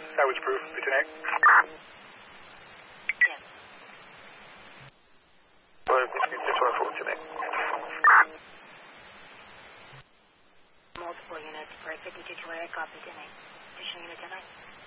Salvage proof, Lieutenant. Yes. Well, this one for Lieutenant. Multiple units for 52 copy, Lieutenant. Additional unit 10.